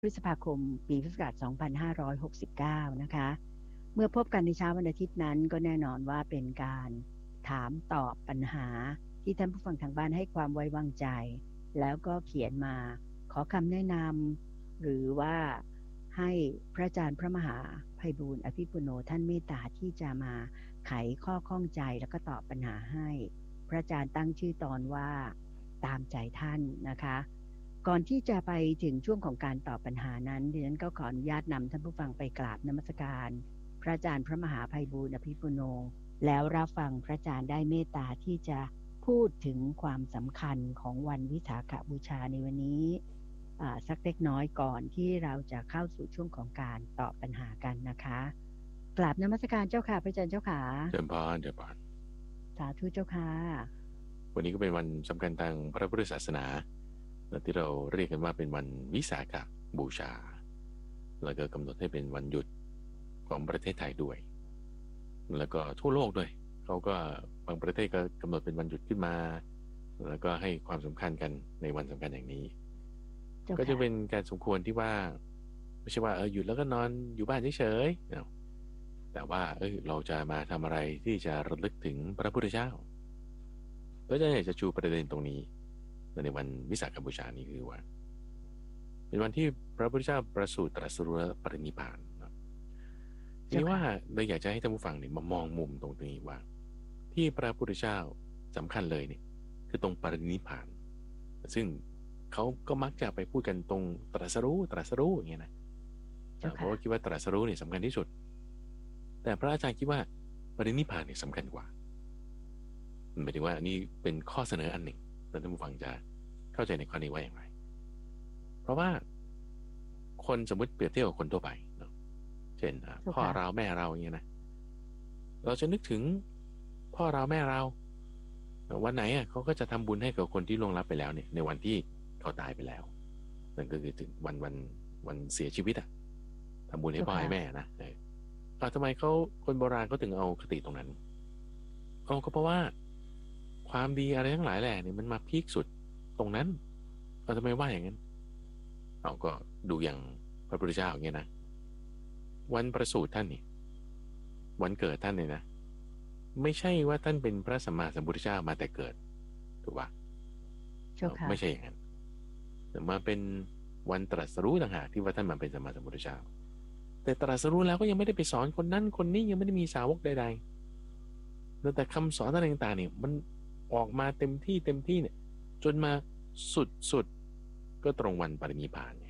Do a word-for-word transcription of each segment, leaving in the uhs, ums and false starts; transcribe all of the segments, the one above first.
พฤษภาคมปีพุทธศักราชสองพันห้าร้อยหกสิบเก้านะคะเมื่อพบกันในเช้าวันอาทิตย์นั้นก็แน่นอนว่าเป็นการถามตอบปัญหาที่ท่านผู้ฟังทางบ้านให้ความไว้วางใจแล้วก็เขียนมาขอคำแนะนำหรือว่าให้พระอาจารย์พระมหาไพบูลย์อภิปุโนท่านเมตตาที่จะมาไขข้อข้องใจแล้วก็ตอบปัญหาให้พระอาจารย์ตั้งชื่อตอนว่าตามใจท่านนะคะก่อนที่จะไปถึงช่วงของการตอบปัญหานั้นดิฉันก็ขออนุญาตนำท่านผู้ฟังไปกราบนมัสการพระอาจารย์พระมหาไพบูลย์อภิปุโนแล้วรับฟังพระอาจารย์ได้เมตตาที่จะพูดถึงความสำคัญของวันวิสาขบูชาในวันนี้สักเล็กน้อยก่อนที่เราจะเข้าสู่ช่วงของการตอบปัญหากันนะคะกราบนมัสการเจ้าค่ะพระอาจารย์เจ้าค่ะเดิมพานเดิมพานสาธุเจ้าค่ะวันนี้ก็เป็นวันสำคัญทางพระพุทธศาสนาที่เราเรียกกันว่าเป็นวันวิสาขบูชาแล้วก็กำหนดให้เป็นวันหยุดของประเทศไทยด้วยแล้วก็ทั่วโลกด้วยเขาก็บางประเทศก็กำหนดเป็นวันหยุดขึ้นมาแล้วก็ให้ความสำคัญกันในวันสำคัญอย่างนี้ก็จะเป็นการสมควรที่ว่าไม่ใช่ว่าเออหยุดแล้วก็นอนอยู่บ้านเฉยๆแต่ว่าเออเราจะมาทำอะไรที่จะระลึกถึงพระพุทธเจ้าก็จะอยากจะชูประเด็นตรงนี้ในวันวิสาขบูชานี้คือว่าเป็นวันที่พระพุทธเจ้าประสูติตรัสรู้และปรินิพพานทีนี้ว่าเราอยากจะให้ท่านผู้ฟังเนี่ยมามองมุมตรงนี้ว่าที่พระพุทธเจ้าสำคัญเลยเนี่ยคือตรงปรินิพพานซึ่งเขาก็มักจะไปพูดกันตรงตรัสรู้ตรัสรู้อย่างเงี้ยนะเพราะว่าคิดว่าตรัสรู้เนี่ยสำคัญที่สุดแต่พระอาจารย์คิดว่าปรินิพพานเนี่ยสำคัญกว่าหมายถึงว่านี่เป็นข้อเสนออันหนึ่งแล้วท่านผู้ฟังจะเข้าใจในข้อนี้ว่าอย่างไรเพราะว่าคนสมมติเปรียบเทียบกับคนทั่วไปเนาะเช่นพ่อเราแม่เราอย่างเงี้ยนะเราจะนึกถึงพ่อเราแม่เราวันไหนอ่ะเขาก็จะทำบุญให้กับคนที่ล่วงลับไปแล้วเนี่ยในวันที่เขาตายไปแล้วนั่นก็คือถึงวันวันวันเสียชีวิตอ่ะทำบุญให้พ่อให้แม่นะเออทำไมเขาคนโบราณเขาถึงเอาคติตรงนั้นเอาก็เพราะว่าความดีอะไรทั้งหลายแหละเนี่ยมันมาพีคสุดตรงนั้นเราทำไมว่าอย่างนั้นเราก็ดูอย่างพระพุทธเจ้าอย่างเงี้ยนะวันประสูติท่านนี่วันเกิดท่านเนี่ยนะไม่ใช่ว่าท่านเป็นพระสัมมาสัมพุทธเจ้ามาแต่เกิดถูกปะไม่ใช่อย่างนั้นแต่มาเป็นวันตรัสรู้ต่างหากที่ว่าท่านมาเป็นสัมมาสัมพุทธเจ้าแต่ตรัสรู้แล้วก็ยังไม่ได้ไปสอนคนนั้นคนนี้ยังไม่ได้มีสาวกใดๆแต่คำสอนต่างๆเนี่ยมันออกมาเต็มที่เต็มที่เนี่ยจนมาสุดสุดก็ตรงวันปรินิพพานไง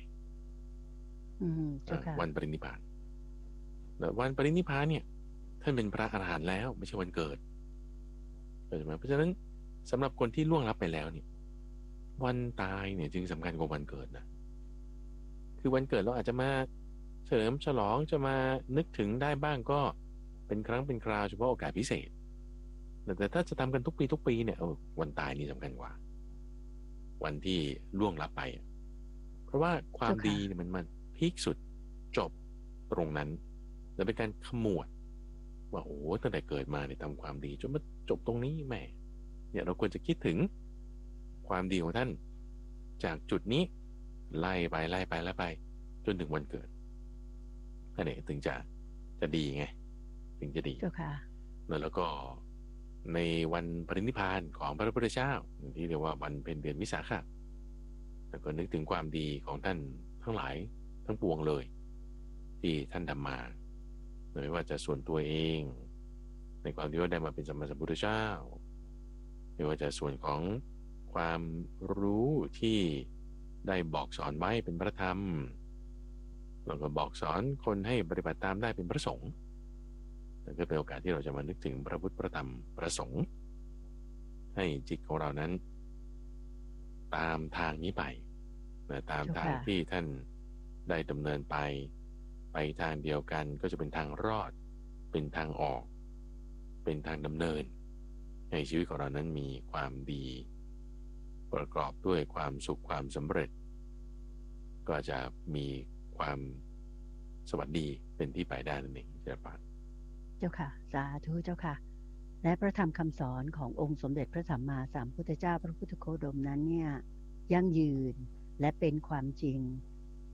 วันปรินิพพานแต่วันปรินิพพานเนี่ยท่านเป็นพระอรหันต์แล้วไม่ใช่วันเกิดเข้าใจไหมเพราะฉะนั้นสำหรับคนที่ล่วงลับไปแล้วเนี่ยวันตายเนี่ยจึงสำคัญกว่าวันเกิดนะคือวันเกิดเราอาจจะมาเฉลิมฉลองจะมานึกถึงได้บ้างก็เป็นครั้งเป็นคราวเฉพาะโอกาสพิเศษแต่ถ้าจะทำกันทุกปีทุกปีเนี่ยวันตายนี่สำคัญกว่าวันที่ล่วงลับไปเพราะว่าความดีเนี่ยมันมันพีคสุดจบตรงนั้นจะเป็นการขมวดว่าโอ้ตั้งแต่เกิดมาเนี่ยทำความดีจนมาจบตรงนี้แม่เนี่ยเราควรจะคิดถึงความดีของท่านจากจุดนี้ไล่ไปไล่ไปไล่ไปจนถึงวันเกิดอันนี้ถึงจะจะดีไงถึงจะดีแล้วก็ในวันปรินิพพานของพระพุทธเจ้าที่เรียกว่าวันเป็นเดือนวิสาขะแล้วก็นึกถึงความดีของท่านทั้งหลายทั้งปวงเลยที่ท่านทำมาไม่ว่าจะส่วนตัวเองในความที่ว่าได้มาเป็นสัมมาสัมพุทธเจ้าไม่ว่าจะส่วนของความรู้ที่ได้บอกสอนไว้เป็นพระธรรมแล้วก็บอกสอนคนให้ปฏิบัติตามได้เป็นพระสงฆ์นั่นก็เป็นโอกาสที่เราจะมานึกถึงพระพุทธพระธรรมพระสงฆ์ให้จิตของเรานั้นตามทางนี้ไปตามทางที่ท่านได้ดำเนินไปไปทางเดียวกันก็จะเป็นทางรอดเป็นทางออกเป็นทางดำเนินให้ชีวิตของเรานั้นมีความดีประกอบด้วยความสุขความสำเร็จก็จะมีความสวัสดีเป็นที่ไปได้นั่นเองเจ้าค่ะเจ้าค่ะสาธุเจ้าค่ะและพระธรรมคำสอนขององค์สมเด็จพระสัมมาสัมพุทธเจ้าพระพุทธโคดมนั้นเนี่ยยั่งยืนและเป็นความจริง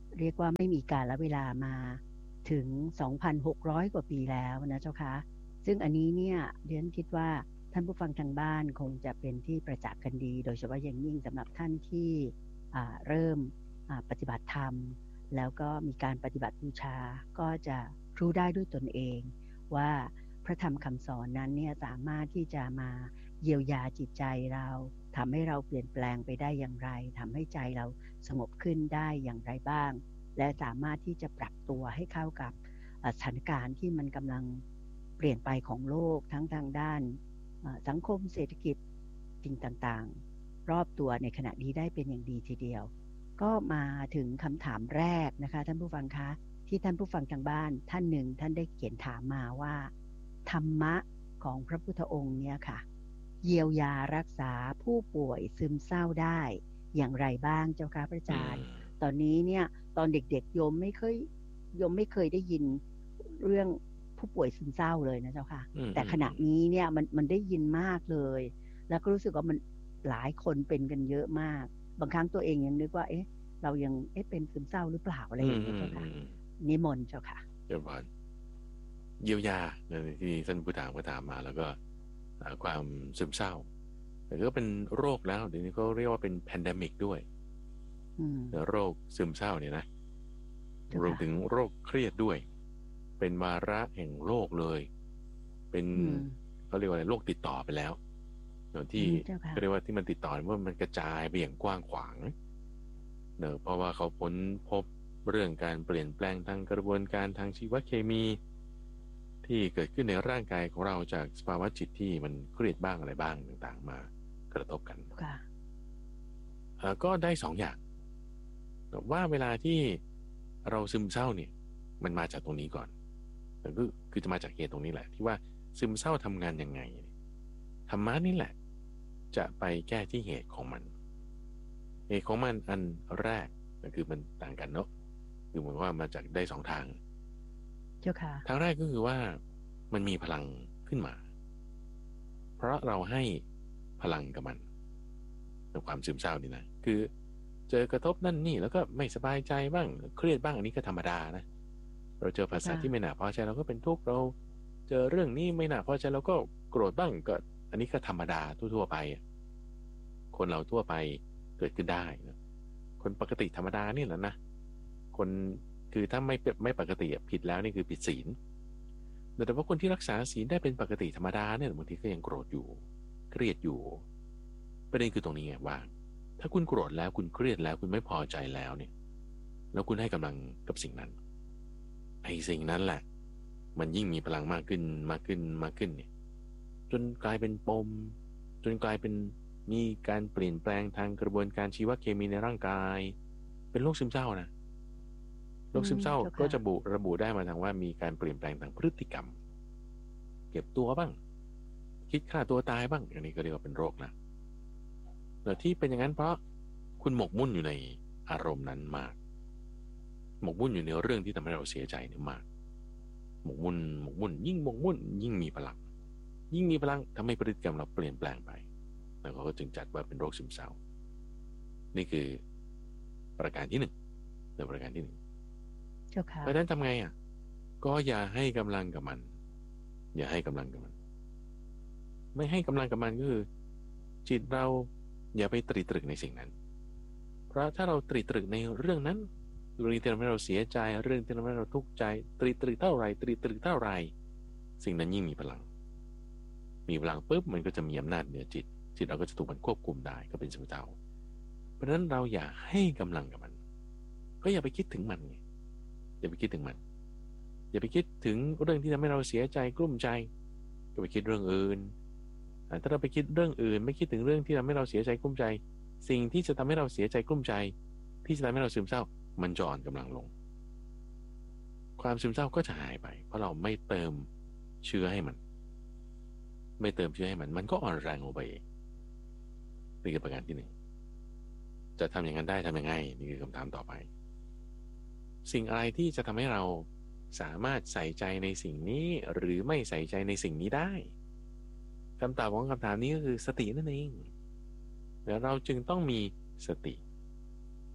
เรียกว่าไม่มีกาลเวลามาถึง สองพันหกร้อย กว่าปีแล้วนะเจ้าคะซึ่งอันนี้เนี่ยเรียนคิดว่าท่านผู้ฟังทางบ้านคงจะเป็นที่ประจักษ์กันดีโดยเฉพาะอย่างยิ่งสำหรับท่านที่เริ่มปฏิบัติธรรมแล้วก็มีการปฏิบัติบูชาก็จะรู้ได้ด้วยตนเองว่าพระธรรมคำสอนนั้นเนี่ยสามารถที่จะมาเยียวยาจิตใจเราทำให้เราเปลี่ยนแปลงไปได้อย่างไรทำให้ใจเราสงบขึ้นได้อย่างไรบ้างและสามารถที่จะปรับตัวให้เข้ากับสถานการณ์ที่มันกำลังเปลี่ยนไปของโลกทั้งทางด้านสังคมเศรษฐกิจสิ่งต่างๆรอบตัวในขณะนี้ได้เป็นอย่างดีทีเดียวก็มาถึงคำถามแรกนะคะท่านผู้ฟังคะที่ท่านผู้ฟังทางบ้านท่านหนึ่งท่านได้เขียนถามมาว่าธรรมะของพระพุทธองค์เนี่ยค่ะเยียวยารักษาผู้ป่วยซึมเศร้าได้อย่างไรบ้างเจ้าค่ะพระอาจารย์ตอนนี้เนี่ยตอนเด็กๆโยมไม่เคยโยมไม่เคยได้ยินเรื่องผู้ป่วยซึมเศร้าเลยนะเจ้าค่ะแต่ขณะนี้เนี่ยมันมันได้ยินมากเลยแล้วก็รู้สึกว่ามันหลายคนเป็นกันเยอะมากบางครั้งตัวเองยังนึกว่าเอ๊ะเรายังเอ๊ะเป็นซึมเศร้าหรือเปล่าอะไรอย่างเงี้ยเจ้าค่ะนิมนต์เจ้าค่ะเดี๋ยวก่อนเยียวยาที่ท่านผู้ถามก็ถามมาแล้วก็ความซึมเศร้าแต่ก็เป็นโรคแล้วเดี๋ยวนี้เขาเรียกว่าเป็นแพนเดมิกด้วยโรคซึมเศร้าเนี่ยนะรวมถึงโรคเครียดด้วยเป็นวาระแห่งโลกเลยเป็นเขาเรียกว่าอะไรโรคติดต่อไปแล้วอย่างที่เรียกว่าที่มันติดต่อว่ามันกระจายไปอย่างกว้างขวางเนอะเพราะว่าเขาพ้นพบเรื่องการเปลี่ยนแปลงทางกระบวนการทางชีวเคมีที่เกิดขึ้นในร่างกายของเราจากสภาวะจิตที่มันเครียดบ้างอะไรบ้างต่างๆมากระทบกันก็ได้สองอย่างว่าเวลาที่เราซึมเศร้าเนี่ยมันมาจากตรงนี้ก่อนก็คือจะมาจากเหตุตรงนี้แหละที่ว่าซึมเศร้าทำงานยังไงธรรมะนี่แหละจะไปแก้ที่เหตุของมันเหตุของมันอันแรกก็คือมันต่างกันเนาะคือเหมือนว่ามาจากได้สองทางเจ้าค่ะทางแรกก็คือว่ามันมีพลังขึ้นมาเพราะเราให้พลังกับมันในความซึมเศร้านี่นะคือเจอกระทบนั่นนี่แล้วก็ไม่สบายใจบ้างเครียดบ้างอันนี้ก็ธรรมดานะเราเจอภาษาที่ไม่น่าพอใจเราก็เป็นทุกข์เราเจอเรื่องนี้ไม่น่าพอใจเราก็โกรธบ้างก็อันนี้ก็ธรรมดาทั่วๆไปคนเราทั่วไปเกิดขึ้นได้นะคนปกติธรรมดานี่แหละนะคนคือถ้าไม่ไม่ปกติผิดแล้วนี่คือผิดศีลแต่ว่าคนที่รักษาศีลได้เป็นปกติธรรมดาเนี่ยบางทีก็ยังโกรธอยู่เครียดอยู่ประเด็นคือตรงนี้ไงว่าถ้าคุณโกรธแล้วคุณเครียดแล้วคุณไม่พอใจแล้วเนี่ยแล้วคุณให้กำลังกับสิ่งนั้นไอ้สิ่งนั้นแหละมันยิ่งมีพลังมากขึ้นมากขึ้นมากขึ้นเนี่ยจนกลายเป็นปมจนกลายเป็นมีการเปลี่ยนแปลงทางกระบวนการชีวเคมีในร่างกายเป็นโรคซึมเศร้านะโรคซึมเศร้าก็จะบุระบุได้มาทางว่ามีการเปลี่ยนแปลงทางพฤติกรรมเก็บตัวบ้างคิดฆ่าตัวตายบ้างอันนี้ก็เรียกว่าเป็นโรคนะแต่ที่เป็นอย่างนั้นเพราะคุณหมกมุ่นอยู่ในอารมณ์นั้นมากหมกมุ่นอยู่ในเรื่องที่ทำให้เราเสียใจเนี่ยมากหมกมุ่นหมกมุ่นยิ่งหมกมุ่นยิ่งมีพลังยิ่งมีพลังทำให้พฤติกรรมเราเปลี่ยนแปลงไปแล้วก็จึงจัดว่าเป็นโรคซึมเศร้านี่คือประการที่หนึ่งในประการที่หนึ่งเพราะฉะนั้นทำไงอ่ะก็อย่าให้กำลังกับมันอย่าให้กำลังกับมันไม่ให้กำลังกับมันก็คือจิตเราอย่าไปตรีตรึกในสิ่งนั้นเพราะถ้าเราตรีตรึกในเรื่องนั้นเรื่องที่ทำให้เราเสียใจเรื่องที่ทำให้เราทุกข์ใจตรีตรึกเท่าไรตรีตรึกเท่าไรสิ่งนั้นยิ่งมีพลังมีพลังปุ๊บมันก็จะมีอำนาจเหนือจิตจิตเราก็จะถูกมันควบคุมได้ก็เป็นซึมเศร้าเพราะฉะนั้นเราอย่าให้กำลังกับมันก็อย่าไปคิดถึงมันไงอย่าไปคิดถึงมันอย่าไปคิดถึงเรื่องที่ทำให้เราเสียใจกลุ้มใจก็ไปคิดเรื่องอื่นถ้าเราไปคิดเรื่องอื่นไม่คิดถึงเรื่องที่ทำให้เราเสียใจกลุ้มใจสิ่งที่จะทำให้เราเสียใจกลุ้มใจที่จะทำให้เราซึมเศร้ามันจะอ่อนกำลังลงความซึมเศร้าก็จะหายไปเพราะเราไม่เติมเชื้อให้มันไม่เติมเชื้อให้มันมันก็อ่อนแรงลงไปเองนี่คือประการที่หนึ่งจะทำอย่างนั้นได้ทำยังไงนี่คือคำถามต่อไปสิ่งอะไรที่จะทำให้เราสามารถใส่ใจในสิ่งนี้หรือไม่ใส่ใจในสิ่งนี้ได้คำตอบของคำถามนี้ก็คือสตินั่นเองแล้วเราจึงต้องมีสติ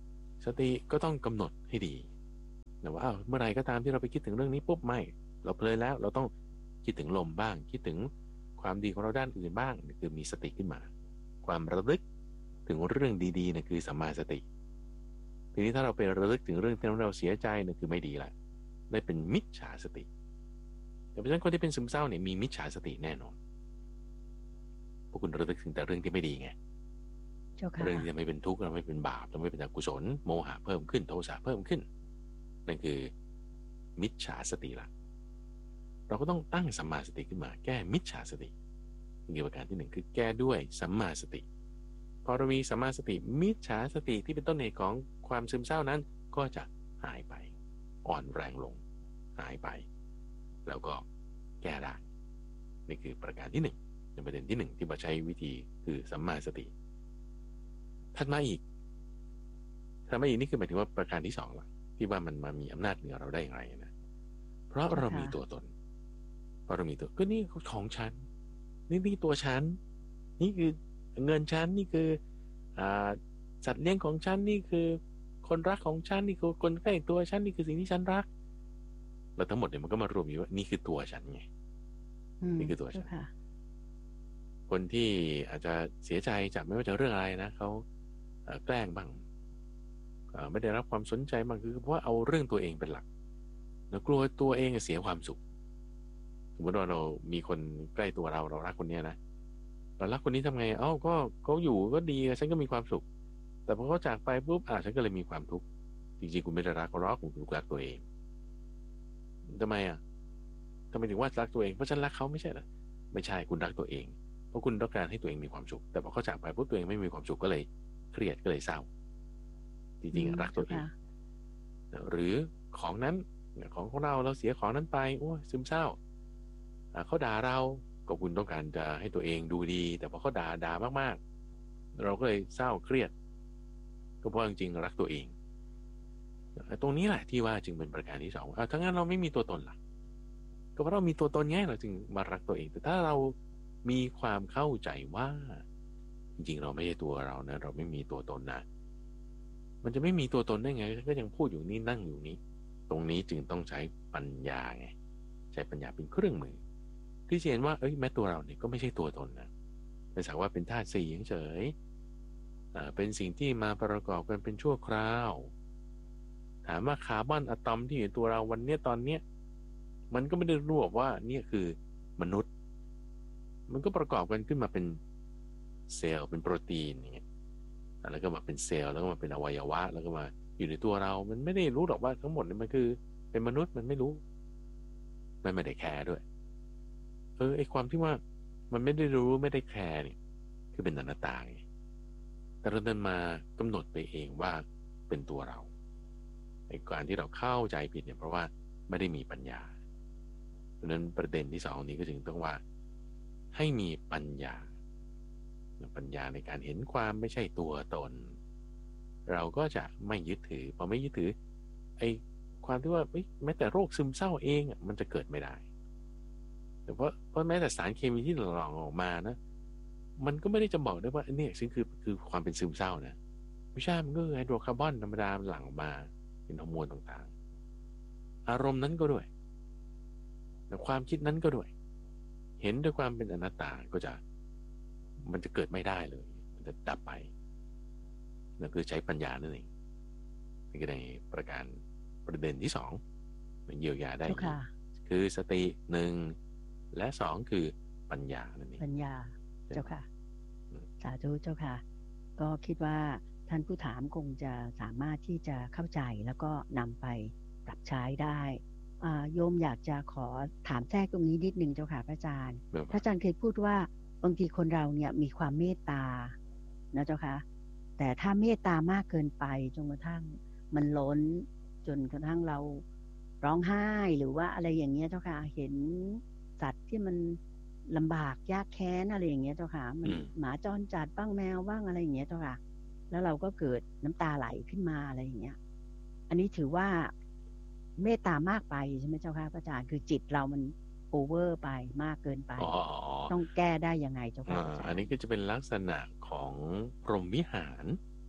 สติก็ต้องกำหนดให้ดีนะว่าเมื่อไหร่ก็ตามที่เราไปคิดถึงเรื่องนี้ปุ๊บไม่เราเพลินแล้วเราต้องคิดถึงลมบ้างคิดถึงความดีของเราด้านอื่นบ้างนี่คือมีสติขึ้นมาความระลึกถึงเรื่องดีๆนะคือสัมมาสติทีนี้ถ้าเราไประลึกถึงเรื่องที่เราเสียใจนะคือไม่ดีละได้เป็นมิจฉาสติแต่เพราะฉะนั้นคนที่เป็นซึมเศร้าเนี่ยมีมิจฉาสติแน่นอนเพราะคุณระลึกถึงแต่เรื่องที่ไม่ดีไงเรื่องที่จะไม่เป็นทุกข์เราไม่เป็นบาปเราไม่เป็นอกุศลโมหะเพิ่มขึ้นโทสะเพิ่มขึ้นนั่นคือมิจฉาสติละเราก็ต้องตั้งสัมมาสติขึ้นมาแก้มิจฉาสตินี่ประการที่หนึ่งคือแก้ด้วยสัมมาสติพอเรามีสัมมาสติมิจฉาสติที่เป็นต้นเหตุของความซึมเศร้านั้นก็จะหายไปอ่อนแรงลงหายไปแล้วก็แก้ได้นี่คือประการที่หนึ่งในประเด็นที่หนึ่งที่เราใช้วิธีคือสัมมาสติถัดมาอีกถัดมาอีกนี่คือหมายถึงว่าประการที่สองละที่ว่ามันมามีอำนาจเหนือเราได้อย่างไรนะเพราะเรามีตัวตนเพราะเรามีตัวก็นี่ของฉันนี่นี่ตัวฉันนี่คือเงินฉันนี่คืออ่าสัตว์เลี้ยงของฉันนี่คือคนรักของฉันนี่คือคนใกล้ตัวฉันนี่คือสิ่งที่ฉันรักแล้วทั้งหมดเนี่ยมันก็มารวมอยู่ว่านี่คือตัวฉันไงนี่คือตัวฉันคนที่อาจจะเสียใจจากไม่ว่าจะเรื่องอะไรนะเขาแกล้งบ้างไม่ได้รับความสนใจบ้างคือเพราะว่าเอาเรื่องตัวเองเป็นหลักแล้วกลัวตัวเองเสียความสุขสมมติว่าเรามีคนใกล้ตัวเราเรารักคนนี้นะเรารักคนนี้ทำไงเอ้าก็เขาอยู่ก็ดีฉันก็มีความสุขแต่พอเขาจากไปปุ๊บอ่ะฉันก็เลยมีความทุกข์จริงๆคุณไม่ได้รักเขาหรอกคุณรักตัวเองทำไมอ่ะทำไมถึงว่ารักตัวเองเพราะฉันรักเขาไม่ใช่เหรอไม่ใช่คุณรักตัวเองเพราะคุณต้องการให้ตัวเองมีความสุขแต่พอเขาจากไปปุ๊บตัวเองไม่มีความสุขก็เลยเครียดก็เลยเศร้าจริงๆรักตัวเองหรือของนั้นของของเราเราเสียของนั้นไปโอ้ยซึมเศร้าเขาด่าเราก็คุณต้องการจะให้ตัวเองดูดีแต่พอเขาด่าด่ามากๆเราก็เลยเศร้าเครียดก็เพราะจริงๆรักตัวเองตรงนี้แหละที่ว่าจึงเป็นประการที่สองเอาถ้างั้นเราไม่มีตัวตนล่ะก็เพราะเรามีตัวตนไงเราจึงมารักตัวเองแต่ถ้าเรามีความเข้าใจว่าจริงๆเราไม่ใช่ตัวเรานะเราไม่มีตัวตนนะมันจะไม่มีตัวตนได้ไงก็ยังพูดอยู่นี่นั่งอยู่นี้ตรงนี้จึงต้องใช้ปัญญาไงใช้ปัญญาเป็นเครื่องมือที่จะเห็นว่าเอ้ยแม้ตัวเราเนี่ยก็ไม่ใช่ตัวตนนะเป็นสักว่าเป็นธาตุสี่เฉยๆอ่าเป็นสิ่งที่มาประกอบกันเป็นชั่วคราวถามว่าคาร์บอนอะตอมที่อยู่ตัวเราวันเนี้ยตอนเนี้ยมันก็ไม่ได้รวบว่านี่คือมนุษย์มันก็ประกอบกันขึ้นมาเป็นเซลล์เป็นโปรตีนอย่างเงี้ยแล้วก็มาเป็นเซลล์แล้วก็มาเป็นอวัยวะแล้วก็มาอยู่ในตัวเรามันไม่ได้รู้หรอกว่าทั้งหมดนี่มันคือเป็นมนุษย์มันไม่รู้มันไม่ได้แคร์ด้วยเออไอความที่ว่ามันไม่ได้รู้ไม่ได้แคร์เนี่ยคือเป็นอนัตตาไงแต่เราเดินมากำหนดไปเองว่าเป็นตัวเราไอการที่เราเข้าใจผิดเนี่ยเพราะว่าไม่ได้มีปัญญาเพราะนั้นประเด็นที่สองนี้ก็จึงต้องว่าให้มีปัญญาปัญญาในการเห็นความไม่ใช่ตัวตนเราก็จะไม่ยึดถือพอไม่ยึดถือไอ้ความที่ว่าแม้แต่โรคซึมเศร้าเองมันจะเกิดไม่ได้แต่เพราะเพราะแม้แต่สารเคมีที่หลั่งออกมานะมันก็ไม่ได้จะบอกได้ว่านี่ซึ่งคือคือความเป็นซึมเศร้านะไม่ใช่มันก็คือไฮโดรคาร์บอนธรรมดาหลั่งออกมาเป็นฮอร์โมนต่างๆอารมณ์นั้นก็ด้วยแต่ความคิดนั้นก็ด้วยเห็นด้วยความเป็นอนัตตาก็จะมันจะเกิดไม่ได้เลยมันจะดับไปนั่นคือใช้ปัญญานั่นเองนี่ก็ในประการประเด็นที่สองมันเยียวยาได้คือสติหนึ่งและสองคือปัญญานั่นเองปัญญาเจ้าค่ะสาธุเจ้าค่ะก็คิดว่าท่านผู้ถามคงจะสามารถที่จะเข้าใจแล้วก็นำไปปรับใช้ได้โยมอยากจะขอถามแทรกตรงนี้นิดนึงเจ้าค่ะพระอาจารย์พระอาจารย์เคยพูดว่าบางทีคนเราเนี่ยมีความเมตตานะเจ้าค่ะแต่ถ้าเมตตามากเกินไปจนกระทั่งมันล้นจนกระทั่งเราร้องไห้หรือว่าอะไรอย่างเงี้ยเจ้าค่ะเห็นสัตว์ที่มันลำบากยากแค้นอะไรอย่างเงี้ยเจ้าค่ะมันหมาจรจัดบ้างแมวบ้างอะไรอย่างเงี้ยเจ้าค่ะแล้วเราก็เกิดน้ำตาไหลขึ้นมาอะไรอย่างเงี้ยอันนี้ถือว่าเมตตามากไปใช่ไหมเจ้าค่ะพระอาจารย์คือจิตเรามันโอเวอร์ไปมากเกินไปต้องแก้ได้ยังไงเจ้าค่ะอันนี้ก็จะเป็นลักษณะของพรหมวิหาร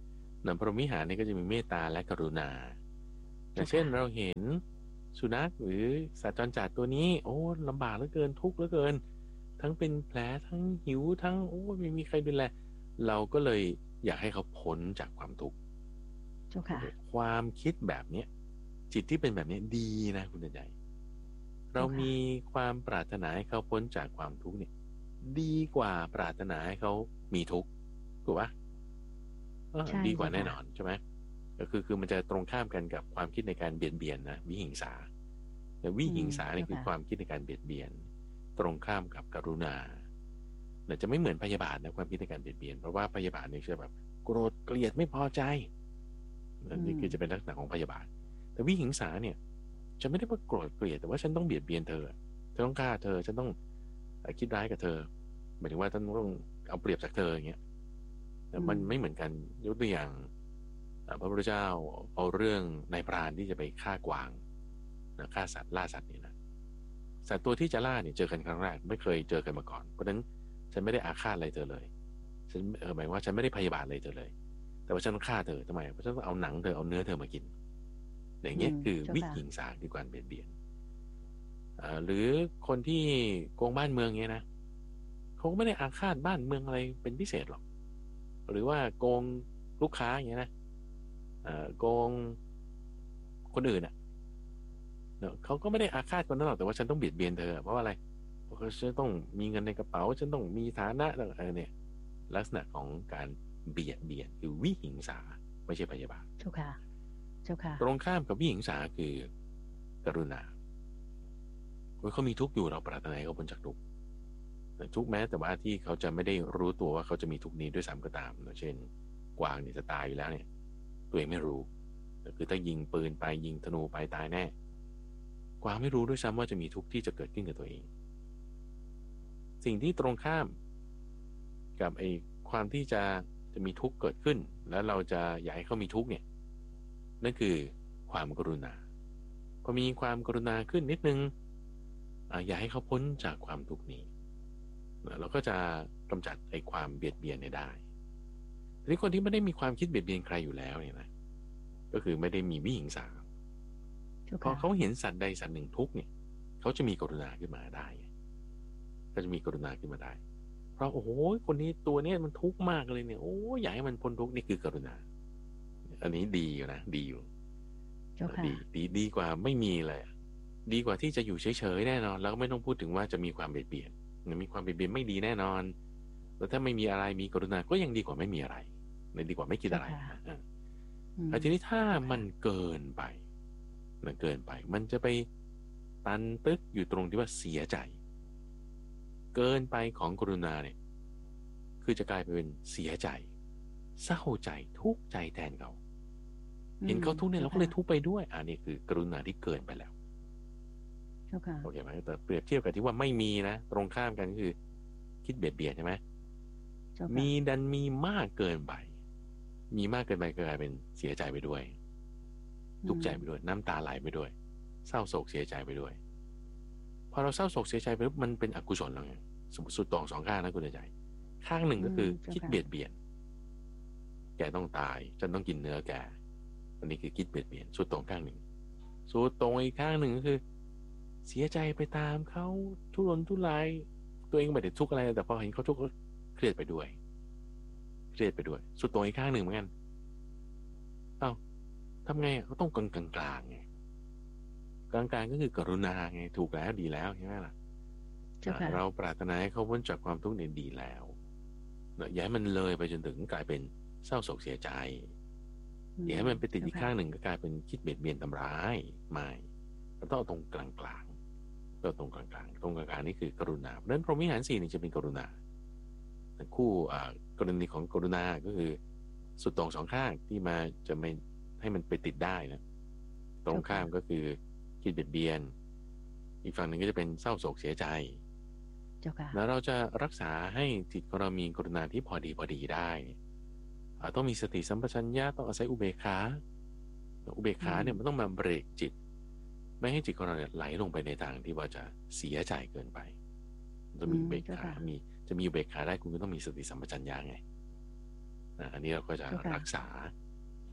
นะพรหมวิหารเนี่ยก็จะมีเมตตาและกรุณาอย่างเจ้าค่ะเช่นเราเห็นสุนัขหรือสัตว์จรจัดตัวนี้โอ้ลำบากเหลือเกินทุกข์เหลือเกินทั้งเป็นแผลทั้งหิวทั้งโอ้ไม่มีใครดูแลเราก็เลยอยากให้เขาพ้นจากความทุกข์เจ้าค่ะความคิดแบบเนี้ยจิตที่เป็นแบบนี้ดีนะคุณใจเราเจ้าค่ะมีความปรารถนาให้เขาพ้นจากความทุกข์เนี่ยดีกว่าปรารถนาให้เขามีทุกข์ถูกปะเออใช่ดีกว่าเจ้าค่ะแน่นอนใช่ไหมก็คือคือมันจะตรงข้ามกันกับความคิดในการเบียดเบียนนะวิหิงสาแต่วิอืมหิงสาเนี่เจ้าค่ะยคือความคิดในการเบียดเบียนตรงข้ามกับกรุณาแต่จะไม่เหมือนพยาบาทนะความคิดในการเบียดเบียนเพราะว่าพยาบาทเนี่ยจะแบบโกรธเกลียดไม่พอใจอืนี่มคือจะเป็นลักษณะของพยาบาทแต่วิหิงสาเนี่ยจะไม่ได้ว่าโกรธเกลียดแต่ว่าฉันต้องเบียดเบียนเธอฉันต้องฆ่าเธอฉันต้องคิดร้ายกับเธอหมายถึงว่าฉันต้องเอาเปรียบจากเธออย่างเงี้ยแต่มันไม่เหมือนกันยกตัวอย่างพระพุทธเจ้าเอาเรื่องนายพรานที่จะไปฆ่ากวางนะฆ่าสัตว์ล่าสัตว์นี่นะสัตว์ตัวที่จะล่าเนี่ยเจอกันครั้งแรกไม่เคยเจอกันมาก่อนเพราะฉะนั้นฉันไม่ได้อาฆาตอะไรเธอเลยฉันเออหมายว่าฉันไม่ได้พยาบาทอะไรเธอเลยแต่ว่าฉันต้องฆ่าเธอทำไมเพราะฉันต้องเอาหนังเธอเอาเนื้อเธอมากินอย่างเงี้ยคือวิหิงสาคือการเบียดเบียนหรือคนที่โกงบ้านเมืองเงี้ยนะเขาก็ไม่ได้อาฆาตบ้านเมืองอะไรเป็นพิเศษหรอกหรือว่าโกงลูกค้าอย่างเงี้ยนะโกงคนอื่นอ่ะเนอะเขาก็ไม่ได้อาฆาตคนนั้นหรอกแต่ว่าฉันต้องเบียดเบียนเธอเพราะว่าอะไรเพราะฉันต้องมีเงินในกระเป๋าฉันต้องมีฐานะอะไรเนี่ยลักษณะของการเบียดเบียนคือวิหิงสาไม่ใช่พยาบาทเจ้าค่ะเจ้าค่ะตรงข้ามกับวิหิงสาคือกรุณาเขามีทุกข์อยู่เราปรารถนาให้เขาพ้นจากทุกข์ทุกแม้แต่ว่าที่เขาจะไม่ได้รู้ตัวว่าเขาจะมีทุกนี้ด้วยซ้ำก็ตามเช่นกวางเนี่ยจะตายอยู่แล้วเนี่ยตัวเองไม่รู้คือถ้ายิงปืนไปยิงธนูไปตายแน่กวางไม่รู้ด้วยซ้ำว่าจะมีทุกข์ที่จะเกิดขึ้นกับตัวเองสิ่งที่ตรงข้ามกับไอ้ความที่จะจะมีทุกข์เกิดขึ้นแล้วเราจะอยากให้เขามีทุกข์เนี่ยนั่นคือความกรุณาพอมีความกรุณาขึ้นนิดนึงอยากให้เขาพ้นจากความทุกข์นี้เราก็จะกำจัดไอ้ความเบียดเบียนได้ทีนี้คนที่ไม่ได้มีความคิดเบียดเบียนใครอยู่แล้วเนี่ยนะก็คือไม่ได้มีวิหิงสาพอเขาเห็นสัตว์ใดสัตว์หนึ่งทุกข์เนี่ยเขาจะมีกรุณาขึ้นมาได้ก็จะมีกรุณาขึ้นมาได้เพราะโอ้โหคนนี้ตัวนี้มันทุกข์มากเลยเนี่ยโอ้อยากให้มันพ้นทุกข์นี่คือกรุณาอันนี้ดีอยู่นะดีอยู่ดีดีดีกว่าไม่มีเลยดีกว่าที่จะอยู่เฉยๆแน่นอนแล้วก็ไม่ต้องพูดถึงว่าจะมีความเบียดเบียนมีความเบียดเบียนไม่ดีแน่นอนแต่ถ้าไม่มีอะไรมีกรุณาก็ยังดีกว่าไม่มีอะไรดีกว่าไม่คิดอะไรแต่ทีนี้ถ้ามันเกินไปมันเกินไปมันจะไปตันตึกอยู่ตรงที่ว่าเสียใจเกินไปของกรุณาเนี่ยคือจะกลายเป็นเสียใจเศร้าใจทุกข์ใจแทนเขาเห็นเขาทุกข์เนี่ยเราก็เลยทุกข์ไปด้วยอันนี้คือกรุณาที่เกินไปแล้วโอเคไหมแต่เปรียบเทียบกับที่ว่าไม่มีนะตรงข้ามกันก็คือคิดเบียดเบียนใช่ไหมมีดันมีมากเกินไปมีมากเกินไปกลายเป็นเสียใจไปด้วยทุกข์ใจไปด้วยน้ำตาไหลไปด้วยเศร้าโศกเสียใจไปด้วยพอเราเศร้าโศกเสียใจไปปุ๊บมันเป็นอกุศลแล้วไงสมมติสุดตรงสองข้างนะคุณใจข้างหนึ่งก็คือคิดเบียดเบียนแกต้องตายฉันต้องกินเนื้อแกอันนี้คือคิดเบียดเบียนสุดตรงข้างหนึ่งสุดตรงอีกข้างหนึ่งก็คือเสียใจไปตามเขาทุรนทุรายตัวเองไม่ได้ทุกข์อะไรแต่พอเห็นเขาทุกข์ก็เครียดไปด้วยเครียดไปด้วยสุดตรงอีกข้างหนึ่งเหมือนกันเอ้าทำไงก็ต้องกลางกลางกลางไงกลางกลางก็คือกรุณาไงถูกแล้วดีแล้วใช่ไหมล่ะเราปรารถนาให้เขาพ้นจากความทุกข์เนี่ยดีแล้วอย่าให้มันเลยไปจนถึงกลายเป็นเศร้าโศกเสียใจอย่าให้มันไปติดอีกข้างหนึ่งก็กลายเป็นคิดเบียดเบียนทำร้ายไม่เราต้องเอาตรงกลางกลางเราตรงกลางกลางตรงกลางกลางนี่คือกรุณาเพราะฉะนั้นพรหมวิหารสี่นี่จะเป็นกรุณาคู่กรณีของกรุณาก็คือสุดตรงสองข้างที่มาจะไม่ให้มันไปติดได้นะตรงข้ามก็คือคิดเบียดเบียนอีกฝั่งหนึ่งก็จะเป็นเศร้าโศกเสียใจแล้วเราจะรักษาให้จิตของเรามีกรุณาที่พอดีพอดีได้ต้องมีสติสัมปชัญญะต้องอาศัยอุเบกขาอุเบกขาเนี่ยมันต้องมาเบรกจิตไม่ให้จิตของเราเนี่ยไหลลงไปในทางที่ว่าจะเสียใจเกินไปจะมีอุเบกขามีจะมีอุเบกขาได้คุณก็ต้องมีสติสัมปชัญญะไงอันนี้เราก็จะรักษา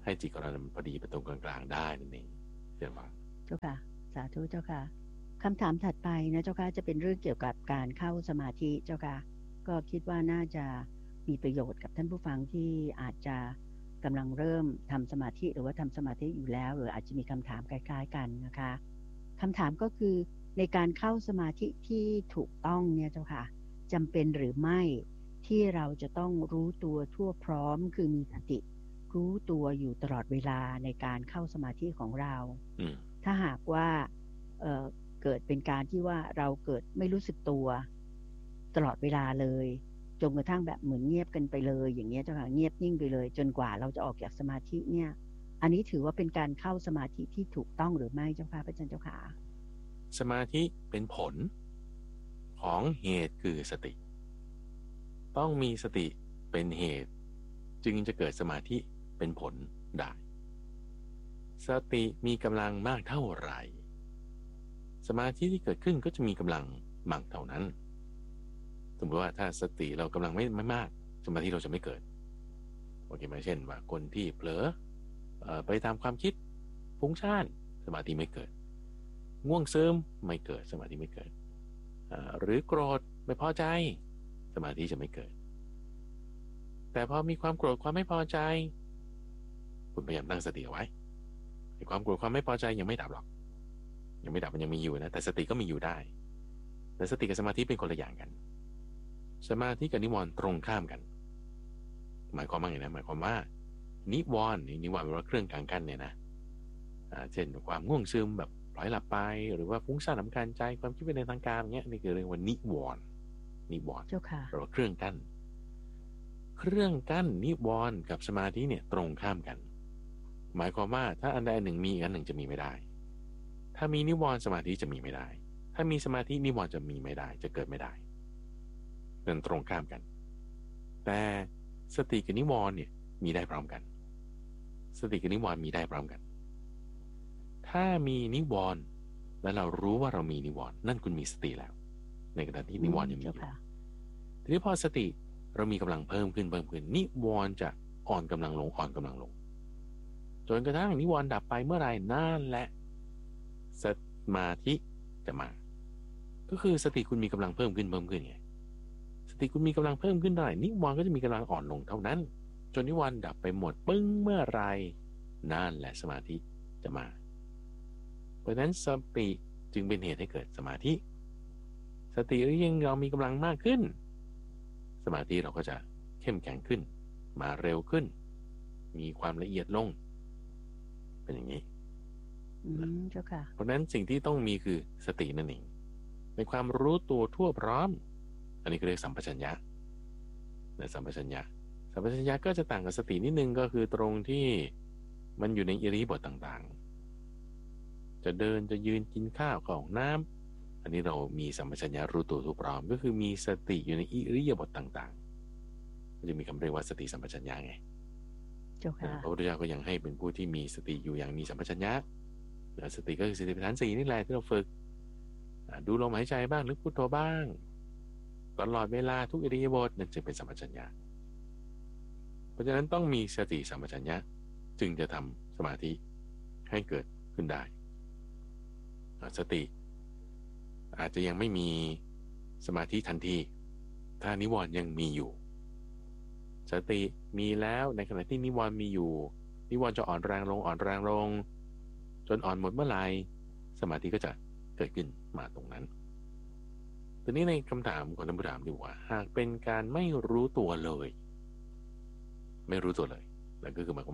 ให้จิตของเรามันพอดีเป็นตรงกลางๆได้นั่นเองเช่นว่าเจ้าค่ะสาธุเจ้าค่ะคำถามถัดไปนะเจ้าค่ะจะเป็นเรื่องเกี่ยวกับการเข้าสมาธิเจ้าค่ะก็คิดว่าน่าจะมีประโยชน์กับท่านผู้ฟังที่อาจจะกำลังเริ่มทำสมาธิหรือว่าทำสมาธิอยู่แล้วหรืออาจจะมีคำถามคล้ายๆกันนะคะคำถามก็คือในการเข้าสมาธิที่ถูกต้องเนี่ยเจ้าค่ะจำเป็นหรือไม่ที่เราจะต้องรู้ตัวทั่วพร้อมคือมีสติรู้ตัวอยู่ตลอดเวลาในการเข้าสมาธิของเราถ้าหากว่า เอ่อ เกิดเป็นการที่ว่าเราเกิดไม่รู้สึกตัวตลอดเวลาเลยจนกระทั่งแบบเหมือนเงียบกันไปเลยอย่างเงี้ยเจ้าค่ะเงียบนิ่งไปเลยจนกว่าเราจะออกจากสมาธิเนี่ยอันนี้ถือว่าเป็นการเข้าสมาธิที่ถูกต้องหรือไม่เจ้าค่ะพระอาจารย์เจ้าค่ะสมาธิเป็นผลของเหตุคือสติต้องมีสติเป็นเหตุจึงจะเกิดสมาธิเป็นผลได้สติมีกำลังมากเท่าไหร่สมาธิที่เกิดขึ้นก็จะมีกำลังมากเท่านั้นสมมติว่าถ้าสติเรากำลังไม่ไม่มากสมาธิเราจะไม่เกิดโอเคไหมเช่นว่าคนที่เผลอเอ่อไปตามความคิดฟุ้งซ่านสมาธิไม่เกิดง่วงซึมไม่เกิดสมาธิไม่เกิดเอ่อหรือโกรธไม่พอใจสมาธิจะไม่เกิดแต่พอมีความโกรธความไม่พอใจคุณพยายามตั้งสติเอาไว้ไอ้ความโกรธความไม่พอใจยังไม่ดับหรอกยังไม่ดับมันยังมีอยู่นะแต่สติก็มีอยู่ได้แต่สติกับสมาธิเป็นคนละอย่างกันสมาธิกับนิวรณ์ตรงข้ามกันหมายความว่าไงนะหมายความว่านิวรณ์นิวรณ์แปลว่าเครื่องกลางกันเนี่ยนะอ่าเช่นความง่วงซึมแบบปล่อยหลับไปหรือว่าฟุ้งซ่านรำคาญใจความคิดไปในทางการเงี้ยนี่คือเรียกว่านิวรณ์นิวรณ์แปลว่าเครื่องกั้นเครื่องกั้นนิวรณ์กับสมาธิเนี่ยตรงข้ามกันหมายความว่าถ้าอันใดอันหนึ่งมีอีกอันหนึ่งจะมีไม่ได้ถ้ามีนิวรณ์สมาธิจะมีไม่ได้ถ้ามีสมาธินิวรณ์จะมีไม่ได้จะเกิดไม่ได้เป็นตรงข้ามกันแต่สติกับนิวรณ์เนี่ยมีได้พร้อมกันสติกับนิวรณ์มีได้พร้อมกันถ้ามีนิวรณ์แล้วเรารู้ว่าเรามีนิวรณ์นั่นคุณมีสติแล้วในขณะที่นิวรณ์ยังมีอยู่ทีนี้พอสติเรามีกำลังเพิ่มขึ้นเพิ่มขึ้นนิวรณ์จะอ่อนกำลังลงอ่อนกำลังลงจนกระทั่งนิวรณ์ดับไปเมื่อไหร่นั่นแหละสมาธิจะมาก็คือสติคุณมีกำลังเพิ่มขึ้นเพิ่มขึ้นไงสติคุณมีกำลังเพิ่มขึ้นเท่าไหร่นิวรณ์ก็จะมีกำลังอ่อนลงเท่านั้นจนนิวรณ์ดับไปหมดปึ้งเมื่อไรนั่นแหละสมาธิจะมาเพราะฉะนั้นสติจึงเป็นเหตุให้เกิดสมาธิสติยิ่งเรามีกำลังมากขึ้นสมาธิเราก็จะเข้มแข็งขึ้นมาเร็วขึ้นมีความละเอียดลงเป็นอย่างนี้เจ้าค่ะเพราะฉะนั้นสิ่งที่ต้องมีคือสตินั่นเองเป็นความรู้ตัวทั่วพร้อมอันนี้ก็เรียกสัมปชัญญะในสัมปชัญญะสัมปชัญญะก็จะต่างกับสตินิดนึงก็คือตรงที่มันอยู่ในอิริยาบถต่างๆจะเดินจะยืนกินข้าวเข้าห้องน้ำอันนี้เรามีสัมปชัญญะรู้ตัวทั่วพร้อมก็คือมีสติอยู่ในอิริยาบถต่างๆก็จะมีคำเรียกว่าสติสัมปชัญญะไงพระพุทธเจ้าก็ยังให้เป็นผู้ที่มีสติอยู่อย่างมีสัมปชัญญะสติก็คือสติปัฏฐานสี่นี่แหละที่เราฝึกดูลมหายใจบ้างหรือพุทโธบ้างตลอดเวลาทุกอิริยาบถนั่นจึงเป็นสัมปชัญญะเพราะฉะนั้นต้องมีสติสัมปชัญญะจึงจะทำสมาธิให้เกิดขึ้นได้สติอาจจะยังไม่มีสมาธิทันทีถ้านิวรณ์ยังมีอยู่สติมีแล้วในขณะที่นิวรณ์มีอยู่นิวรณ์จะอ่อนแรงลงอ่อนแรงลงจนอ่อนหมดเมื่อไหร่สมาธิก็จะเกิดขึ้นมาตรงนั้นทีนี้ในคำถามของท่านผู้ถามดีว่าหากเป็นการไม่รู้ตัวเลยไม่รู้ตัวเลยนั่นก็คือหมายความ